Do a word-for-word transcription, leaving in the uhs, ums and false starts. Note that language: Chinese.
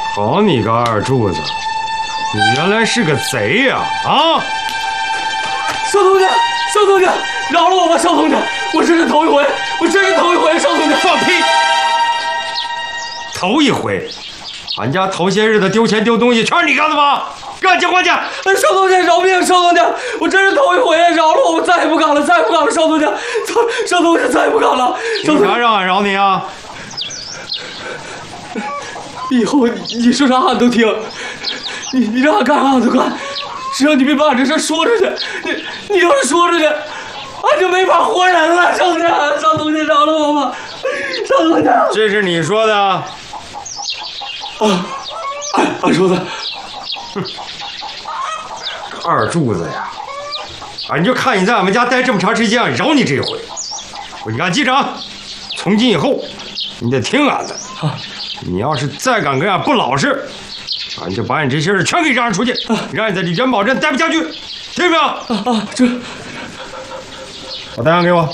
好你个二柱子，你原来是个贼呀！啊！ 少东家，少东家，饶了我吧，少东家，我这是头一回，我真是头一回，少东家。 放屁！头一回，俺家头些日子丢钱丢东西全是你干的吗？赶紧还去！ 哎，少东家饶命！少东家，我真是头一回，饶了我，我再也不敢了，再也不敢了，少东家，少少东家再也不敢了。 凭啥让俺饶你啊？ 以后你你说啥俺都听，你你让俺干啥俺都干，只要你别把俺这事说出去，你你要是说出去，俺就没法活人了。少东家，少东家饶了我吧，少东家。 这是你说的？啊， 俺俺说的。 哼，二柱子呀，俺就看你在俺们家待这么长时间，俺饶你这一回。我给你俺记着啊，从今以后你得听俺的。啊，你要是再敢跟俺不老实，俺就把你这些人全给让出去，啊、让你在这元宝镇待不下去，听见没有？ 啊啊，这， 把单张给我。